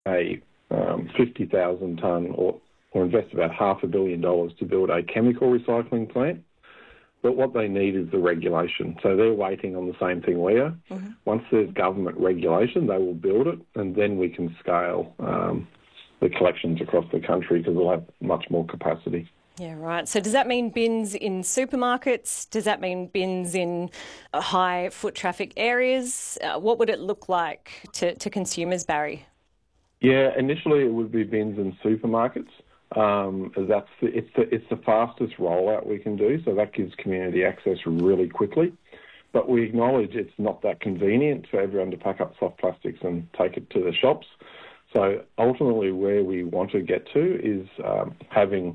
a 50,000 tonne or invest about $500 million to build a chemical recycling plant. But what they need is the regulation. So they're waiting on the same thing we are. Mm-hmm. Once there's government regulation, they will build it, and then we can scale the collections across the country because we'll have much more capacity. Yeah, right. So does that mean bins in supermarkets? Does that mean bins in high foot traffic areas? What would it look like to consumers, Barry? Yeah, initially it would be bins in supermarkets. It's the fastest rollout we can do, so that gives community access really quickly. But we acknowledge it's not that convenient for everyone to pack up soft plastics and take it to the shops. So ultimately where we want to get to is having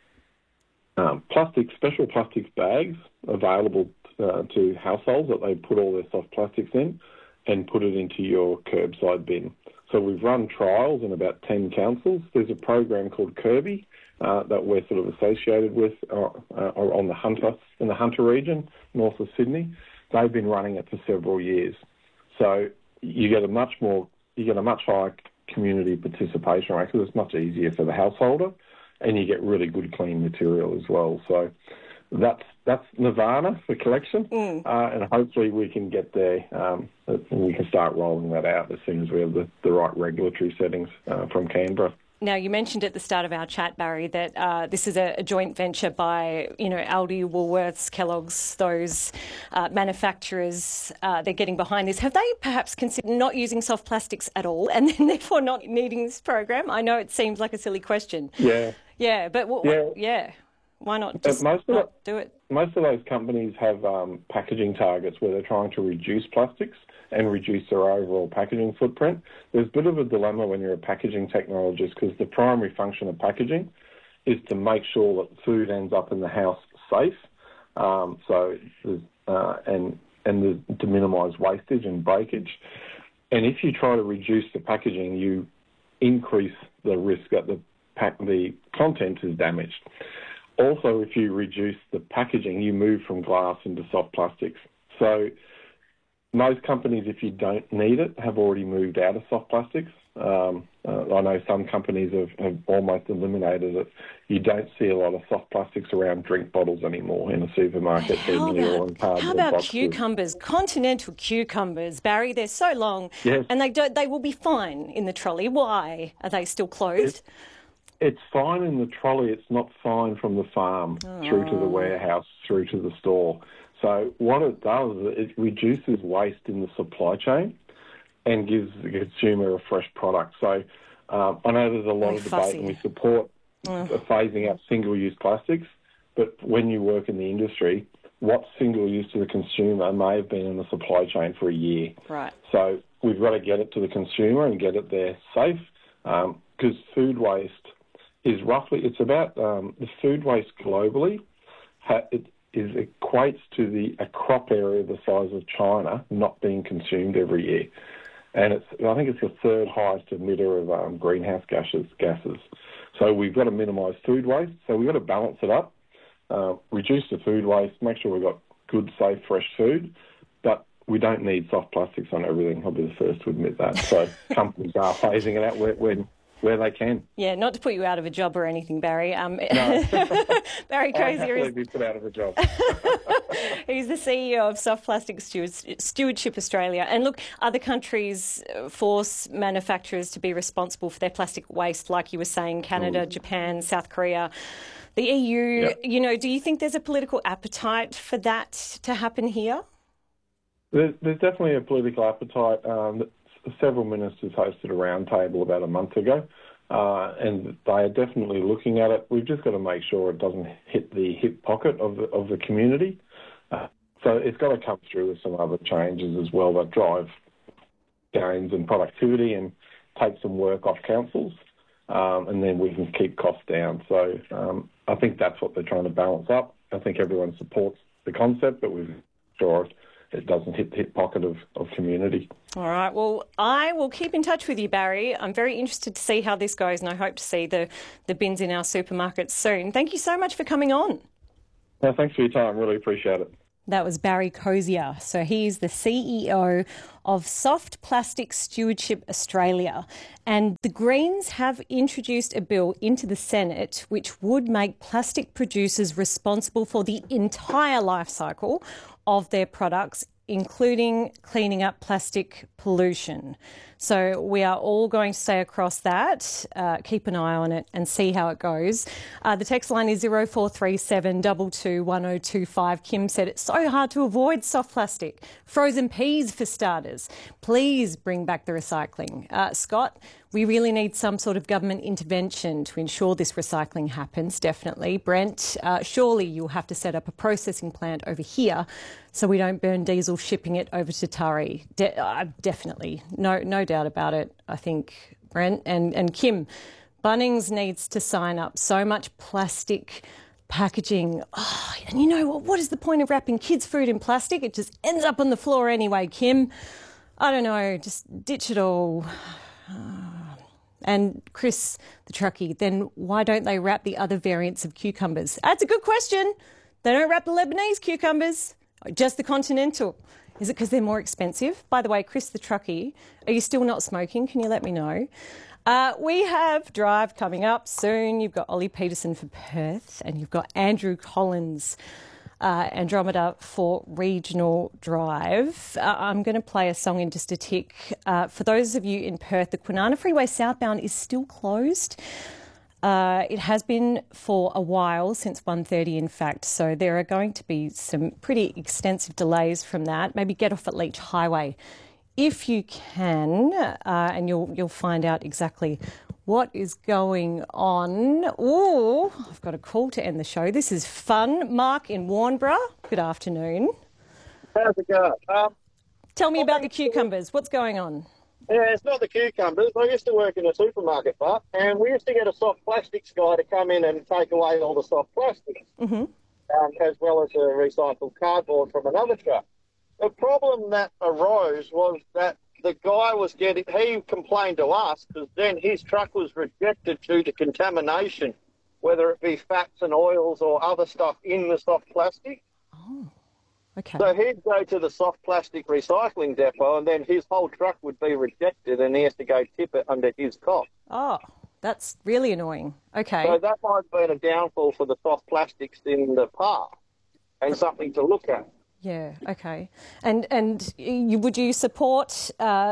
special plastic bags available to households that they put all their soft plastics in and put it into your curbside bin. So we've run trials in about 10 councils. There's a program called Kirby that we're sort of associated with in the Hunter region, north of Sydney. They've been running it for several years. So you get a much higher community participation rate because it's much easier for the householder, and you get really good clean material as well. So that's nirvana for collection, and hopefully we can get there and we can start rolling that out as soon as we have the right regulatory settings from Canberra. Now, you mentioned at the start of our chat, Barry, that this is a joint venture by, Aldi, Woolworths, Kellogg's, those manufacturers. They're getting behind this. Have they perhaps considered not using soft plastics at all and then therefore not needing this program? I know it seems like a silly question. Yeah. Yeah, but why not just do it? Most of those companies have packaging targets where they're trying to reduce plastics and reduce their overall packaging footprint. There's a bit of a dilemma when you're a packaging technologist because the primary function of packaging is to make sure that food ends up in the house safe, and to minimise wastage and breakage. And if you try to reduce the packaging, you increase the risk that the content is damaged. Also, if you reduce the packaging, you move from glass into soft plastics. So most companies, if you don't need it, have already moved out of soft plastics. I know some companies have almost eliminated it. You don't see a lot of soft plastics around drink bottles anymore in a supermarket. How about boxes. Cucumbers, continental cucumbers, Barry? They're so long, yes. And they will be fine in the trolley. Why are they still closed? It's fine in the trolley. It's not fine from the farm through to the warehouse, through to the store. So what it does is it reduces waste in the supply chain and gives the consumer a fresh product. So I know there's a lot of debate and we support phasing out single-use plastics, but when you work in the industry, what's single-use to the consumer may have been in the supply chain for a year. Right. So we've got to get it to the consumer and get it there safe because food waste is it's about the food waste globally. It equates to a crop area the size of China not being consumed every year. And I think it's the third highest emitter of greenhouse gases. So we've got to minimise food waste. So we've got to balance it up, reduce the food waste, make sure we've got good, safe, fresh food. But we don't need soft plastics on everything. I'll be the first to admit that. So companies are phasing it out where they can. Yeah, not to put you out of a job or anything, Barry. No. Barry Crozier is... be put out of a job. He's the CEO of Soft Plastic Stewardship Australia. And look, other countries force manufacturers to be responsible for their plastic waste, like you were saying, Canada, Japan, South Korea. The EU, do you think there's a political appetite for that to happen here? There's definitely a political appetite. Several ministers hosted a roundtable about a month ago, and they are definitely looking at it. We've just got to make sure it doesn't hit the hip pocket of the community. So it's got to come through with some other changes as well that drive gains in productivity and take some work off councils, and then we can keep costs down. So I think that's what they're trying to balance up. I think everyone supports the concept, but we've sure it doesn't hit the hip pocket of community. All right. Well, I will keep in touch with you, Barry. I'm very interested to see how this goes, and I hope to see the bins in our supermarkets soon. Thank you so much for coming on. Well, thanks for your time. Really appreciate it. That was Barry Cozier. So he's the CEO of Soft Plastic Stewardship Australia. And the Greens have introduced a bill into the Senate which would make plastic producers responsible for the entire life cycle of their products, including cleaning up plastic pollution. So we are all going to stay across that, keep an eye on it and see how it goes. The text line is 0437 22 1025. Kim said it's so hard to avoid soft plastic. Frozen peas for starters. Please bring back the recycling. Scott, we really need some sort of government intervention to ensure this recycling happens, definitely. Brent, surely you'll have to set up a processing plant over here so we don't burn diesel shipping it over to Tari. Definitely. No doubt about it, I think, Brent. And Kim, Bunnings needs to sign up. So much plastic packaging. Oh, and you know what is the point of wrapping kids' food in plastic? It just ends up on the floor anyway, Kim. I don't know, just ditch it all. And Chris, the truckie, then why don't they wrap the other variants of cucumbers? That's a good question. They don't wrap the Lebanese cucumbers, just the continental. Is it because they're more expensive? By the way, Chris, the truckie, are you still not smoking? Can you let me know? We have Drive coming up soon. You've got Ollie Peterson for Perth and you've got Andrew Collins, Andromeda for Regional Drive. I'm going to play a song in just a tick. For those of you in Perth, the Kwinana Freeway southbound is still closed. It has been for a while, since 1:30 in fact, so there are going to be some pretty extensive delays from that. Maybe get off at Leach Highway if you can, and you'll find out exactly what is going on. Oh, I've got a call to end the show. This is fun. Mark in Warnbro, good afternoon. How's it going? Tell me about the cucumbers. What's going on? Yeah, it's not the cucumbers. I used to work in a supermarket, but and we used to get a soft plastics guy to come in and take away all the soft plastics, as well as the recycled cardboard from another truck. The problem that arose was that the guy he complained to us because then his truck was rejected due to contamination, whether it be fats and oils or other stuff in the soft plastic. Oh. Okay. So he'd go to the soft plastic recycling depot and then his whole truck would be rejected and he has to go tip it under his cost. Oh, that's really annoying. Okay. So that might have been a downfall for the soft plastics in the past and something to look at. Yeah, okay. And would you support,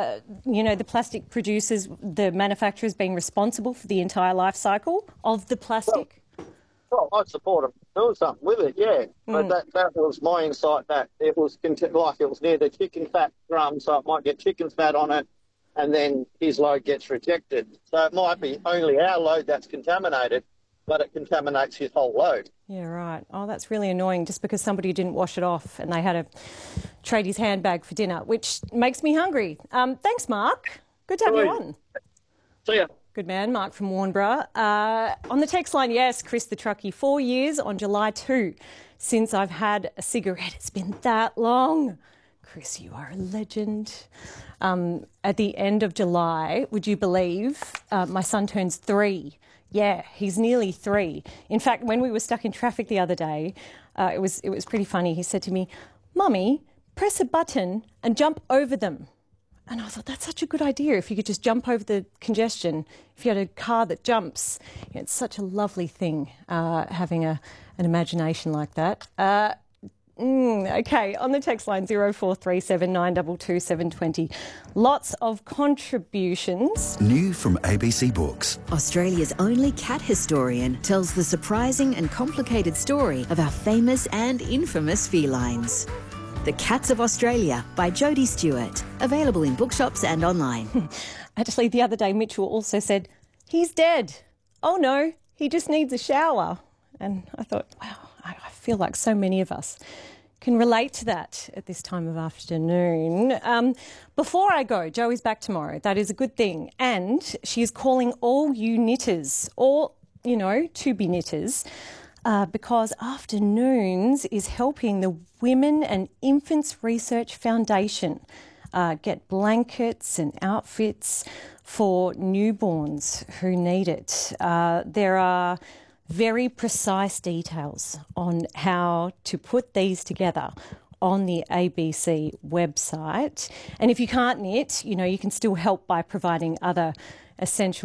the plastic producers, the manufacturers being responsible for the entire life cycle of the plastic? Well, I'd support them doing something with it, yeah. But that was my insight, that it was like it was near the chicken fat drum, so it might get chicken fat on it, and then his load gets rejected. So it might be only our load that's contaminated, but it contaminates his whole load. Yeah, right. Oh, that's really annoying, just because somebody didn't wash it off and they had to trade his handbag for dinner, which makes me hungry. Thanks, Mark. Good to have you on. See ya. Good man, Mark from Warnbro. On the text line, yes, Chris the truckie, 4 years on July 2 since I've had a cigarette. It's been that long. Chris, you are a legend. At the end of July, would you believe, my son turns 3. Yeah, he's nearly 3. In fact, when we were stuck in traffic the other day, it was pretty funny. He said to me, "Mummy, press a button and jump over them." And I thought, that's such a good idea, if you could just jump over the congestion, if you had a car that jumps. It's such a lovely thing, having an imagination like that. Okay, on the text line 0437 922 720. Lots of contributions. New from ABC Books. Australia's only cat historian tells the surprising and complicated story of our famous and infamous felines. The Cats of Australia by Jodie Stewart. Available in bookshops and online. Actually, the other day, Mitchell also said, "He's dead. Oh no, he just needs a shower." And I thought, wow, I feel like so many of us can relate to that at this time of afternoon. Before I go, Joey's back tomorrow. That is a good thing. And she is calling all you knitters, or, to-be knitters, because Afternoons is helping the Women and Infants Research Foundation get blankets and outfits for newborns who need it. There are very precise details on how to put these together on the ABC website. And if you can't knit, you can still help by providing other essential